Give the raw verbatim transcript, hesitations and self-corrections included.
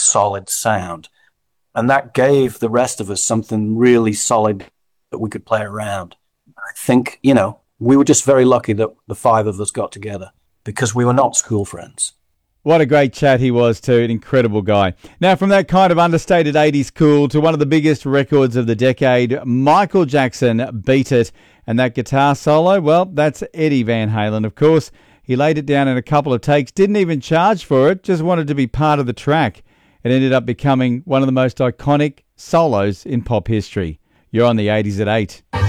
solid sound. And that gave the rest of us something really solid that we could play around. I think, you know, we were just very lucky that the five of us got together because we were not school friends. What a great chat he was too, an incredible guy. Now, from that kind of understated eighties cool to one of the biggest records of the decade, Michael Jackson, Beat It. And that guitar solo, well, that's Eddie Van Halen, of course. He laid it down in a couple of takes, didn't even charge for it, just wanted to be part of the track. It ended up becoming one of the most iconic solos in pop history. You're on the eighties at eight.